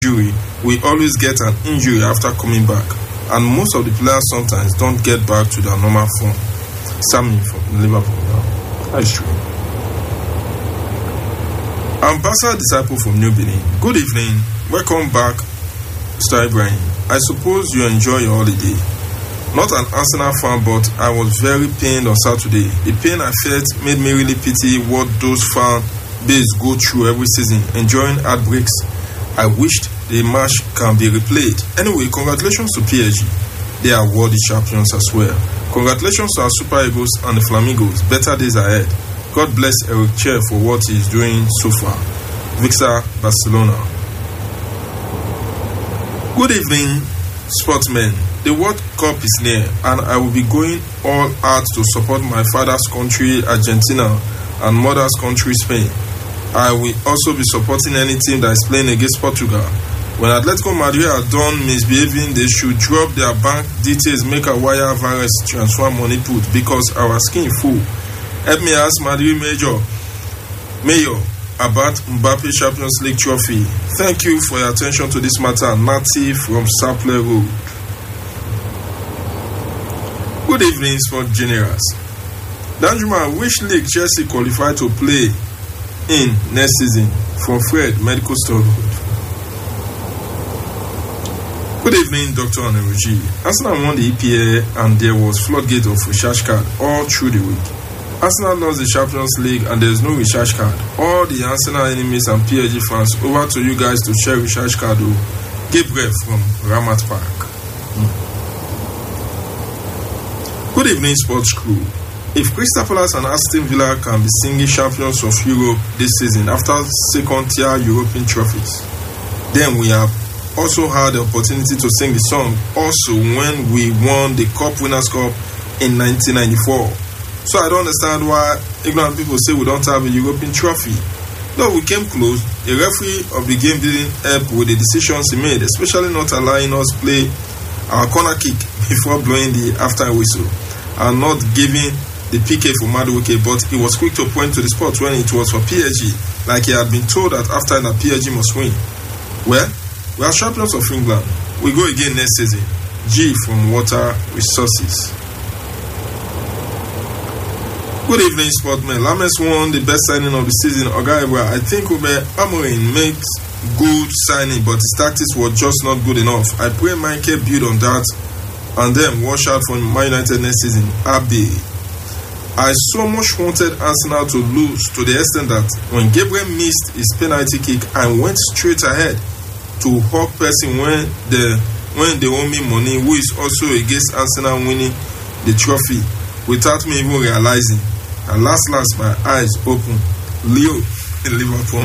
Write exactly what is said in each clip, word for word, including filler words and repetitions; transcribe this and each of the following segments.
injury will always get an injury after coming back, and most of the players sometimes don't get back to their normal form. Sammy from Liverpool now. That's true. Ambassador Disciple from New Benin. Good evening. Welcome back, Mister Ibrahim. I suppose you enjoy your holiday. Not an Arsenal fan, but I was very pained on Saturday. The pain I felt made me really pity what those fan base go through every season, enjoying heartbreaks. I wished the match can be replayed. Anyway, congratulations to P S G. They are worthy champions as well. Congratulations to our Super Eagles and the Flamingos. Better days ahead. God bless Eric Chair for what he is doing so far. Victor, Barcelona. Good evening, sportsmen. The World Cup is near, and I will be going all out to support my father's country, Argentina, and mother's country, Spain. I will also be supporting any team that is playing against Portugal. When Atletico Madrid are done misbehaving, they should drop their bank details, make a wire virus transfer money put, because our skin full. Help me ask Madrid Major, Mayor about Mbappe Champions League trophy. Thank you for your attention to this matter. Nati from Sapler Road. Good evening, Sport Generals. Danjuma, which league Chelsea qualified to play in next season? From Fred, Medical Store Road. Good evening, Doctor Aneruji. Arsenal won the E P L and there was floodgate of recharge card all through the week. Arsenal lost the Champions League and there is no recharge card. All the Arsenal enemies and P S G fans, over to you guys to share recharge card. Gabriel from Ramat Park. Hmm. Good evening, sports crew. If Crystal Palace and Aston Villa can be singing champions of Europe this season after second-tier European trophies, then we have also had the opportunity to sing the song also when we won the Cup Winners' Cup in nineteen ninety-four. So I don't understand why ignorant people say we don't have a European trophy. Though we came close, the referee of the game didn't help with the decisions he made, especially not allowing us play our corner kick before blowing the halftime whistle, and not giving the P K for Madueke, but he was quick to point to the spot when it was for P S G, like he had been told that after that P S G must win. Well, we are champions of England. We go again next season. G from Water Resources. Good evening, sportmen. Lames won the best signing of the season. Ogaiwa, I think Ube Amorin makes good signing, but his tactics were just not good enough. I pray Michael build on that and then wash out from Man United next season. Abdi. I so much wanted Arsenal to lose to the extent that when Gabriel missed his penalty kick and went straight ahead to hug person when the when they owe me money, who is also against Arsenal winning the trophy, without me even realizing. And last last my eyes open. Leo in Liverpool.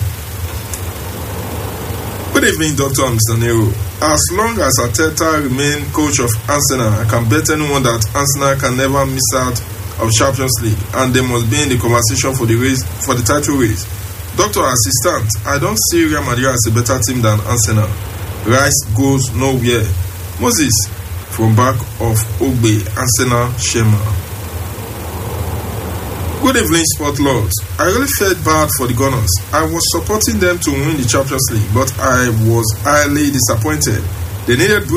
Good evening, Doctor and Mister Nero. As long as Arteta remains coach of Arsenal, I can bet anyone that Arsenal can never miss out of Champions League, and they must be in the conversation for the race for the title race. Doctor Assistant, I don't see Real Madrid as a better team than Arsenal. Rice goes nowhere. Moses from back of Ogbe, Arsenal Shema. Good evening, Sport Lords. I really felt bad for the Gunners. I was supporting them to win the Champions League, but I was highly disappointed. They needed